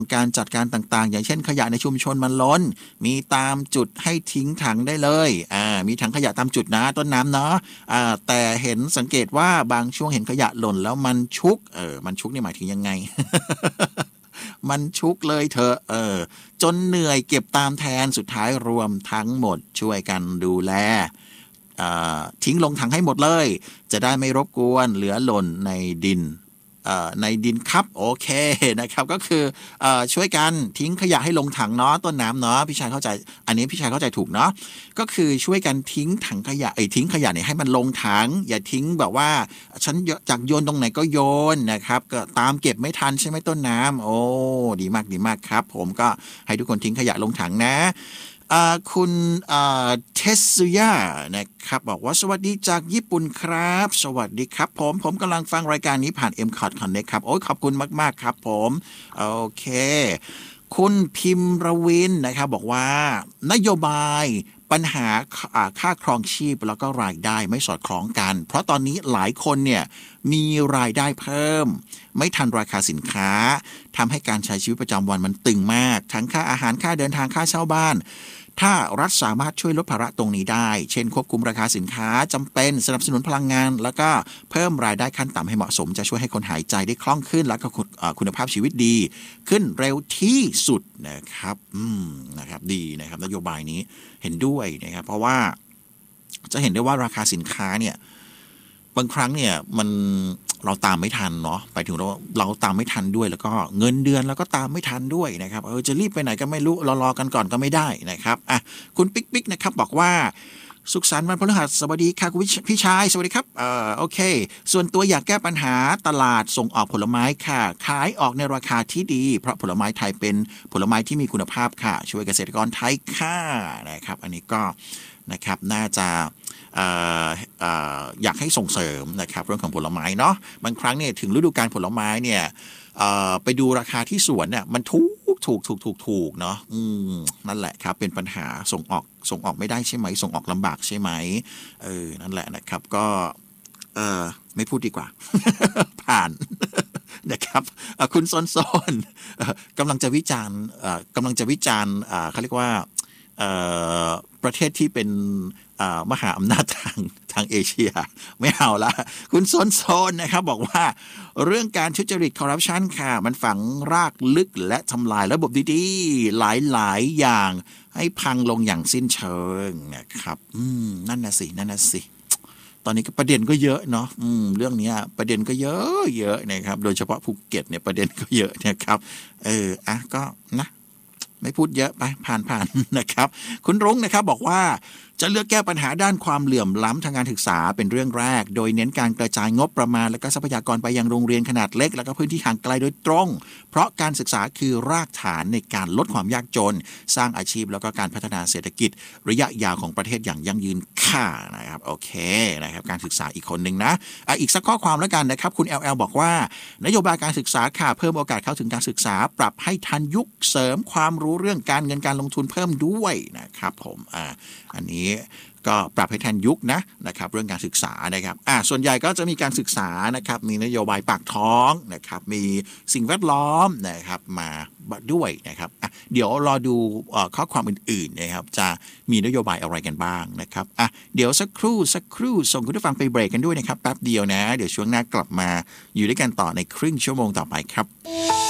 การจัดการต่างๆอย่างเช่นขยะในชุมชนมันล้นมีตามจุดให้ทิ้งถังได้เลยมีถังขยะตามจุดนะต้นน้ำเนาะแต่เห็นสังเกตว่าบางช่วงเห็นขยะหล่นแล้วมันชุกมันชุกนี่หมายถึงยังไง มันชุกเลยเธอจนเหนื่อยเก็บตามแทนสุดท้ายรวมทั้งหมดช่วยกันดูแลทิ้งลงถังให้หมดเลยจะได้ไม่รบกวนเหลือหล่นในดินครับโอเคนะครับก็คือช่วยกันทิ้งขยะให้ลงถังเนาะต้นน้ำเนาะพี่ชายเข้าใจอันนี้พี่ชายเข้าใจถูกเนาะก็คือช่วยกันทิ้งถังขยะทิ้งขยะเนี่ยให้มันลงถังอย่าทิ้งแบบว่าฉันจากโยนตรงไหนก็โยนนะครับก็ตามเก็บไม่ทันใช่ไหมต้นน้ำโอ้ดีมากครับผมก็ให้ทุกคนทิ้งขยะลงถังนะคุณเทสุยะนะครับบอกว่าสวัสดีจากญี่ปุ่นครับสวัสดีครับผมกำลังฟังรายการนี้ผ่าน MCOT Connect ครับโอ้ยขอบคุณมากๆครับผมโอเคคุณพิมรวินนะครับบอกว่านโยบายปัญหาค่าครองชีพแล้วก็รายได้ไม่สอดคล้องกันเพราะตอนนี้หลายคนเนี่ยมีรายได้เพิ่มไม่ทันราคาสินค้าทำให้การใช้ชีวิตประจำวันมันตึงมากทั้งค่าอาหารค่าเดินทางค่าเช่าบ้านถ้ารัฐสามารถช่วยลดภาระตรงนี้ได้เช่นควบคุมราคาสินค้าจำเป็นสนับสนุนพลังงานแล้วก็เพิ่มรายได้ขั้นต่ำให้เหมาะสมจะช่วยให้คนหายใจได้คล่องขึ้นแล้วก็คุณภาพชีวิตดีขึ้นเร็วที่สุดนะครับนะครับดีนะครับนโยบายนี้เห็นด้วยนะครับเพราะว่าจะเห็นได้ว่าราคาสินค้าเนี่ยบางครั้งเนี่ยเราตามไม่ทันเนาะไปถึงเราตามไม่ทันด้วยแล้วก็เงินเดือนเราก็ตามไม่ทันด้วยนะครับจะรีบไปไหนก็ไม่รู้รอกันก่อนก็ไม่ได้นะครับคุณปิ๊กนะครับบอกว่าสุขสันต์วันพฤหัสบดีค่ะคุณพี่ชายสวัสดีครับโอเคส่วนตัวอยากแก้ปัญหาตลาดส่งออกผลไม้ค่ะขายออกในราคาที่ดีเพราะผลไม้ไทยเป็นผลไม้ที่มีคุณภาพค่ะช่วยเกษตรกรไทยค่ะนะครับอันนี้ก็นะครับน่าจะอยากให้ส่งเสริมนะครับเรื่องของผลไม้เนาะบางครั้งเนี่ยถึงฤดูกาลผลไม้เนี่ยไปดูราคาที่สวนเนี่ยมันถูกเนาะนั่นแหละครับเป็นปัญหาส่งออกไม่ได้ใช่ไหมส่งออกลำบากใช่ไหมนั่นแหละนะครับก็ไม่พูดดีกว่า ผ่านนะครับคุณโซนกำลังจะวิจารณ์เขาเรียกว่าประเทศที่เป็นมหาอำนาจทางเอเชียไม่เอาละคุณโซนนะครับบอกว่าเรื่องการทุจริตคอร์รัปชันค่ะมันฝังรากลึกและทำลายระบบดีๆหลายอย่างให้พังลงอย่างสิ้นเชิงนะครับนั่นน่ะสิตอนนี้ก็ประเด็นก็เยอะเนาะเรื่องนี้ประเด็นก็เยอะนะครับโดยเฉพาะภูเก็ตเนี่ยประเด็นก็เยอะนะครับก็นะไม่พูดเยอะไปผ่านนะครับคุณรุ้งนะครับบอกว่าจะเลือกแก้ปัญหาด้านความเหลื่อมล้ำทางการศึกษาเป็นเรื่องแรกโดยเน้นการกระจายงบประมาณและก็ทรัพยากรไปยังโรงเรียนขนาดเล็กและก็พื้นที่ห่างไกลโดยตรงเพราะการศึกษาคือรากฐานในการลดความยากจนสร้างอาชีพแล้วก็การพัฒนาเศรษฐกิจระยะยาวของประเทศอย่างยั่งยืนค่ะนะครับโอเคนะครับการศึกษาอีกคนนึงนะอีกสักข้อความแล้วกันนะครับคุณ LL บอกว่านโยบายการศึกษาค่ะเพิ่มโอกาสเข้าถึงการศึกษาปรับให้ทันยุคเสริมความรู้เรื่องการเงินการลงทุนเพิ่มด้วยนะครับผมอันนี้ก็ปรับให้ทันยุคนะครับเรื่องการศึกษานะครับส่วนใหญ่ก็จะมีการศึกษานะครับมีนโยบายปากท้องนะครับมีสิ่งแวดล้อมนะครับมาด้วยนะครับเดี๋ยวรอดูข้อความอื่นๆนะครับจะมีนโยบายอะไรกันบ้างนะครับเดี๋ยวสักครู่ส่งคุณผู้ฟังไปเบรกกันด้วยนะครับแป๊บเดียวนะเดี๋ยวช่วงหน้ากลับมาอยู่ด้วยกันต่อในครึ่งชั่วโมงต่อไปครับ